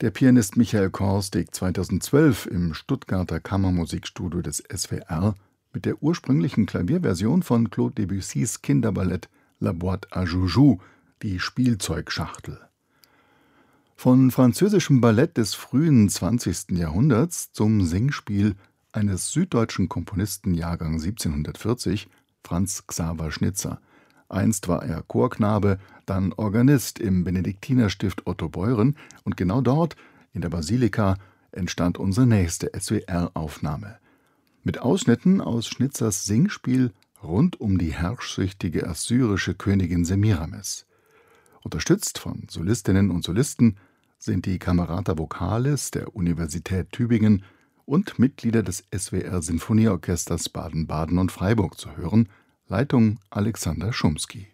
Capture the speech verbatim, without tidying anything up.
Der Pianist Michael Kors stieg zweitausendzwölf im Stuttgarter Kammermusikstudio des S W R mit der ursprünglichen Klavierversion von Claude Debussys Kinderballett La Boîte à Joujoux, die Spielzeugschachtel. Von französischem Ballett des frühen zwanzigsten Jahrhunderts zum Singspiel eines süddeutschen Komponisten Jahrgang siebzehnhundertvierzig, Franz Xaver Schnitzer. Einst war er Chorknabe, dann Organist im Benediktinerstift Otto Beuren, und genau dort, in der Basilika, entstand unsere nächste S W R-Aufnahme. Mit Ausschnitten aus Schnitzers Singspiel rund um die herrschsüchtige assyrische Königin Semiramis. Unterstützt von Solistinnen und Solisten sind die Camerata Vocalis der Universität Tübingen und Mitglieder des S W R-Sinfonieorchesters Baden-Baden und Freiburg zu hören. Leitung Alexander Schumski.